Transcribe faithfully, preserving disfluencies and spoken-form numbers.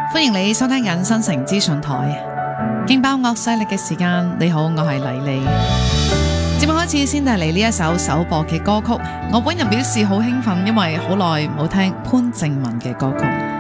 歡迎你收聽緊新城資訊台，勁爆惡勢力嘅時間。你好，我係麗麗。節目開始先帶嚟呢一首首播嘅歌曲，我本人表示好興奮，因為好耐冇聽潘靜文嘅歌曲。